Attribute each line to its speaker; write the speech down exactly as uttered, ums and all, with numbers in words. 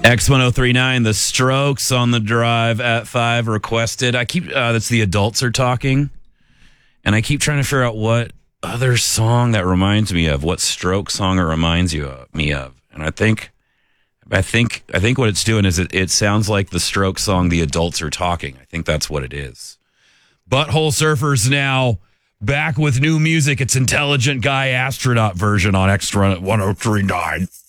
Speaker 1: X one oh three nine, The Strokes on the drive at five requested. I keep, uh, that's The Adults Are Talking. And I keep trying to figure out what other song that reminds me of, what Stroke song it reminds you of, me of. And I think, I think, I think what it's doing is it, it sounds like the Stroke song, The Adults Are Talking. I think that's what it is. Butthole Surfers now back with new music. It's Intelligent Guy Astronaut version on X one oh three nine.